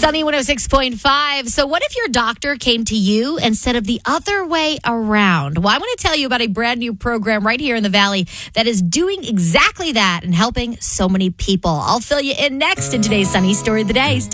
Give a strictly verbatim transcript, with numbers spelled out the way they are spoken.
Sunny one oh six point five. So what if your doctor came to you instead of the other way around? Well, I want to tell you about a brand new program right here in the Valley that is doing exactly that and helping so many people. I'll fill you in next in today's Sunny Story of the Day.